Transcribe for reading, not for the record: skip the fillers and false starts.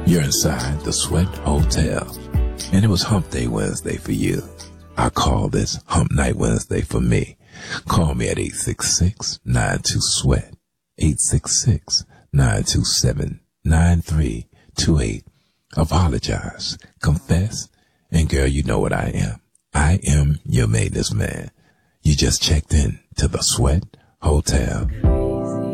You're inside the Sweat Hotel, and it was Hump Day Wednesday for you. I call this Hump Night Wednesday for me. Call me at 866-92-SWEAT, 866-927-9328. Apologize, confess, and girl, you know what I am. I am your maintenance man. You just checked in to the Sweat Hotel.